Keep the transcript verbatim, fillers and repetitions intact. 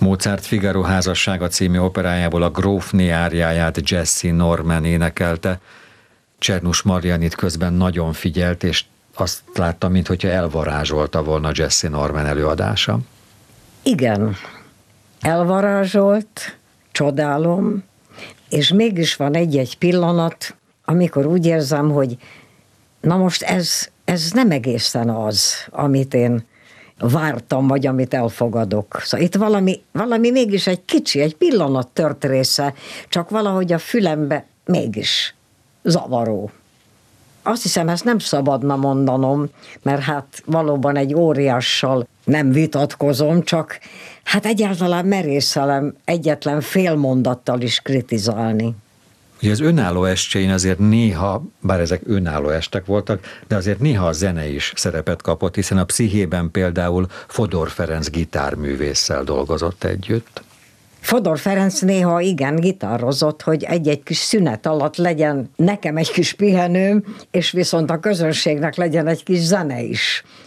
Mozart Figaro házassága című operájából a grófné áriáját Jessye Norman énekelte. Czernus Marianit közben nagyon figyelt, és azt látta, mintha elvarázsolta volna Jessye Norman előadása. Igen, elvarázsolt, csodálom, és mégis van egy-egy pillanat, amikor úgy érzem, hogy na most ez, ez nem egészen az, amit én vártam, vagy amit elfogadok. Szóval itt valami, valami mégis egy kicsi, egy pillanat tört része, csak valahogy a fülembe mégis zavaró. Azt hiszem, ezt nem szabadna mondanom, mert hát valóban egy óriással nem vitatkozom, csak hát egyáltalán merészelem egyetlen fél mondattal is kritizálni. Ugye az önálló estjein azért néha, bár ezek önálló estek voltak, de azért néha a zene is szerepet kapott, hiszen a Pszichében például Fodor Ferenc gitárművésszel dolgozott együtt. Fodor Ferenc néha igen gitározott, hogy egy-egy kis szünet alatt legyen nekem egy kis pihenőm, és viszont a közönségnek legyen egy kis zene is.